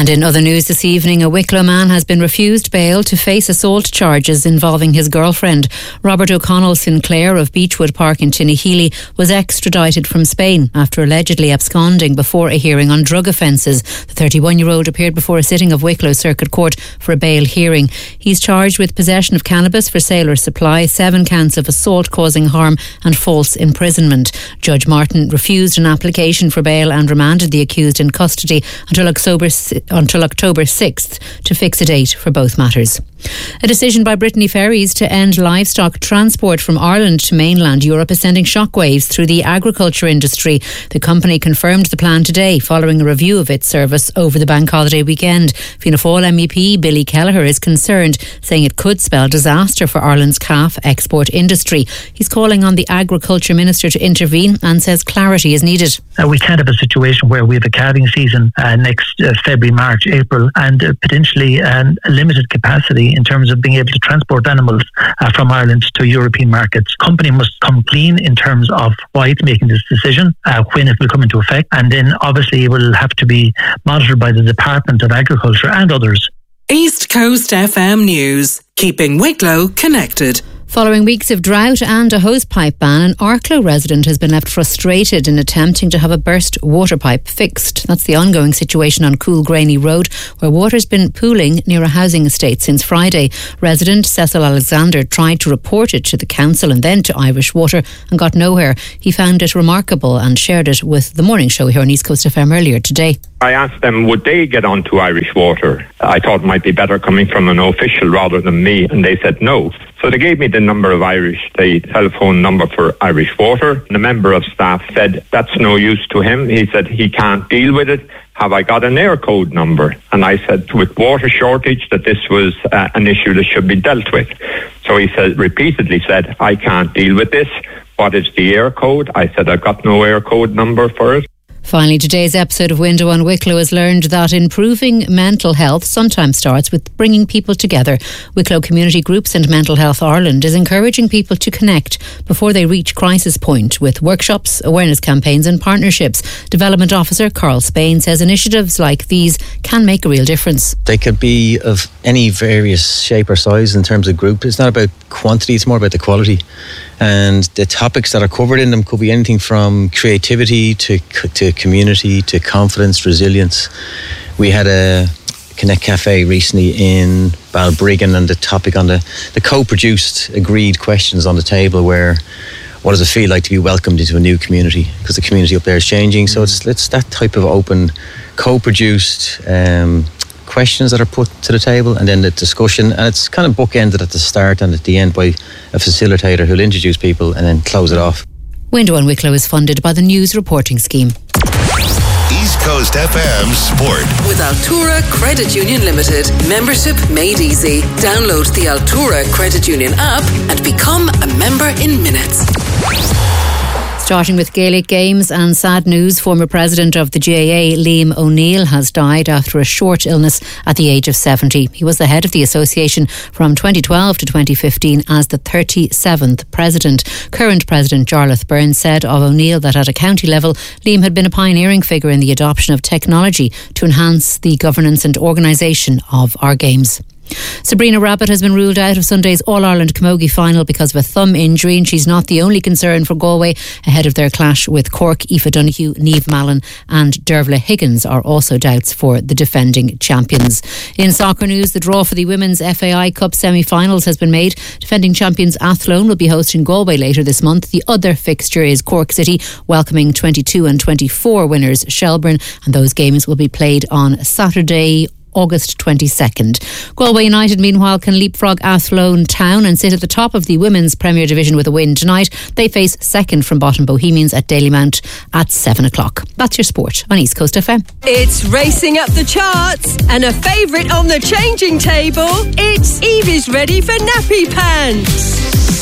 And in other news this evening, a Wicklow man has been refused bail to face assault charges involving his girlfriend. Robert O'Connell Sinclair of Beechwood Park in Tinnehealy was extradited from Spain after allegedly absconding before a hearing on drug offences. The 31-year-old appeared before a sitting of Wicklow Circuit Court for a bail hearing. He's charged with possession of cannabis for sale or supply, 7 counts of assault causing harm and false imprisonment. Judge Martin refused an application for bail and remanded the accused in custody until October 6th to fix a date for both matters. A decision by Brittany Ferries to end livestock transport from Ireland to mainland Europe is sending shockwaves through the agriculture industry. The company confirmed the plan today following a review of its service over the bank holiday weekend. Fianna Fáil MEP Billy Kelleher is concerned, saying it could spell disaster for Ireland's calf export industry. He's calling on the Agriculture Minister to intervene and says clarity is needed. We can't have a situation where we have a calving season next February, March, April and potentially a limited capacity in terms of being able to transport animals from Ireland to European markets. Company must come clean in terms of why it's making this decision, when it will come into effect, and then obviously it will have to be monitored by the Department of Agriculture and others. East Coast FM News, keeping Wicklow connected. Following weeks of drought and a hosepipe ban, an Arklow resident has been left frustrated in attempting to have a burst water pipe fixed. That's the ongoing situation on Coolgraney Road, where water's been pooling near a housing estate since Friday. Resident Cecil Alexander tried to report it to the council and then to Irish Water and got nowhere. He found it remarkable and shared it with The Morning Show here on East Coast FM earlier today. I asked them, would they get onto Irish Water? I thought it might be better coming from an official rather than me, and they said no. So they gave me the telephone number for Irish Water. And a member of staff said, that's no use to him. He said he can't deal with it. Have I got an air code number? And I said, with water shortage, that this was an issue that should be dealt with. So he repeatedly said, I can't deal with this. What is the air code? I said, I've got no air code number for it. Finally, today's episode of Window on Wicklow has learned that improving mental health sometimes starts with bringing people together. Wicklow Community Groups and Mental Health Ireland is encouraging people to connect before they reach crisis point with workshops, awareness campaigns and partnerships. Development Officer Carl Spain says initiatives like these can make a real difference. They could be of any various shape or size in terms of group. It's not about quantity, it's more about the quality. And the topics that are covered in them could be anything from creativity to community to confidence, resilience. We had a Connect Cafe recently in Balbriggan, and the topic on the co-produced agreed questions on the table were, what does it feel like to be welcomed into a new community? Because the community up there is changing. So it's that type of open, co-produced questions that are put to the table, and then the discussion, and it's kind of bookended at the start and at the end by a facilitator who'll introduce people and then close it off. Window on Wicklow is funded by the News Reporting Scheme. East Coast FM Sport. With Altura Credit Union Limited. Membership made easy. Download the Altura Credit Union app and become a member in minutes. Starting with Gaelic games and sad news, former president of the GAA, Liam O'Neill, has died after a short illness at the age of 70. He was the head of the association from 2012 to 2015 as the 37th president. Current President Jarlath Byrne said of O'Neill that at a county level, Liam had been a pioneering figure in the adoption of technology to enhance the governance and organisation of our games. Sabrina Rabbit has been ruled out of Sunday's All-Ireland Camogie final because of a thumb injury, and she's not the only concern for Galway ahead of their clash with Cork. Aoife Donoghue, Niamh Mallon and Dervla Higgins are also doubts for the defending champions. In soccer news, the draw for the Women's FAI Cup semi-finals has been made. Defending champions Athlone will be hosting Galway later this month. The other fixture is Cork City welcoming 22 and 24 winners Shelbourne, and those games will be played on Saturday, August 22nd. Galway United, meanwhile, can leapfrog Athlone Town and sit at the top of the Women's Premier Division with a win tonight. They face second from bottom Bohemians at Dalymount at 7 o'clock. That's your sport on East Coast FM. It's racing up the charts and a favourite on the changing table. It's Evie's ready for nappy pants.